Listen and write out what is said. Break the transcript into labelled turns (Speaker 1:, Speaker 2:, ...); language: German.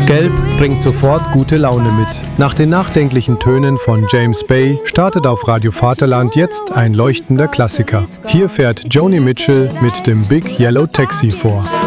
Speaker 1: Gelb bringt sofort gute Laune mit. Nach den nachdenklichen Tönen von James Bay startet auf Radio Vaterland jetzt ein leuchtender Klassiker. Hier fährt Joni Mitchell mit dem Big Yellow Taxi vor.